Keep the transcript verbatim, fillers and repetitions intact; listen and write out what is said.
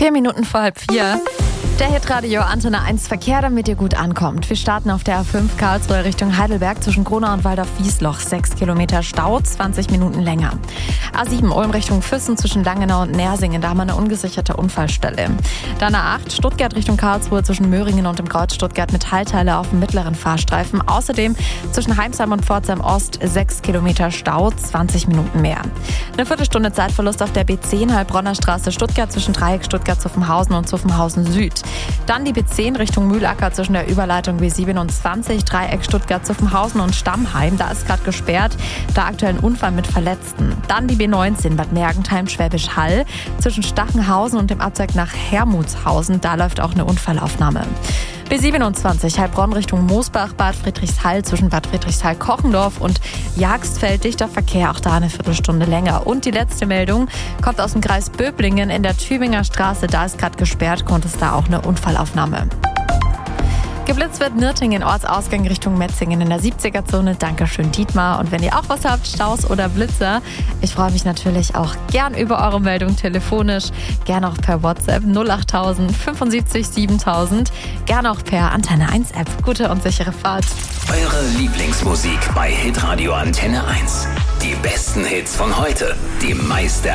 Vier Minuten vor halb vier. Der Hitradio Antenne eins Verkehr, damit ihr gut ankommt. Wir starten auf der A fünf Karlsruhe Richtung Heidelberg zwischen Gronau und Waldorf-Wiesloch. Sechs Kilometer Stau, zwanzig Minuten länger. A sieben Ulm Richtung Füssen zwischen Langenau und Nersingen. Da haben wir eine ungesicherte Unfallstelle. Dann A acht Stuttgart Richtung Karlsruhe zwischen Möhringen und dem Kreuz Stuttgart Metallteile auf dem mittleren Fahrstreifen. Außerdem zwischen Heimsheim und Pforzheim Ost sechs Kilometer Stau, zwanzig Minuten mehr. Eine Viertelstunde Zeitverlust auf der B zehn Heilbronner Straße Stuttgart zwischen Dreieck Stuttgart-Zuffenhausen und Zuffenhausen Süd. Dann die B zehn Richtung Mühlacker zwischen der Überleitung B siebenundzwanzig, Dreieck Stuttgart-Zuffenhausen und Stammheim. Da ist gerade gesperrt, da aktuell ein Unfall mit Verletzten. Dann die B neunzehn Bad Mergentheim, Schwäbisch Hall zwischen Stachenhausen und dem Abzweig nach Hermutshausen. Da läuft auch eine Unfallaufnahme. B siebenundzwanzig Heilbronn Richtung Moosbach, Bad Friedrichshall zwischen Bad Friedrichshall-Kochendorf und Jagstfeld. Dichter Verkehr, auch da eine Viertelstunde länger. Und die letzte Meldung kommt aus dem Kreis Böblingen in der Tübinger Straße. Da ist gerade gesperrt, kommt es da auch eine Unfallaufnahme. Geblitzt wird Nürtingen, Ortsausgang Richtung Metzingen in der siebziger-Zone. Dankeschön, Dietmar. Und wenn ihr auch was habt, Staus oder Blitzer, ich freue mich natürlich auch gern über eure Meldung telefonisch, gern auch per WhatsApp null acht tausend fünfundsiebzig siebentausend, gern auch per Antenne eins App. Gute und sichere Fahrt. Eure Lieblingsmusik bei Hitradio Antenne eins. Die besten Hits von heute, die meiste